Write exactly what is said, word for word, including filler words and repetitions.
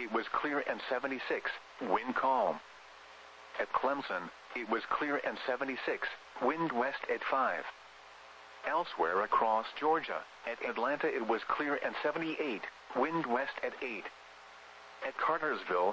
it was clear and seventy-six, wind calm. At Clemson, it was clear and seventy-six, wind west at five. Elsewhere across Georgia, at Atlanta it was clear and seventy-eight, wind west at eight. At Cartersville,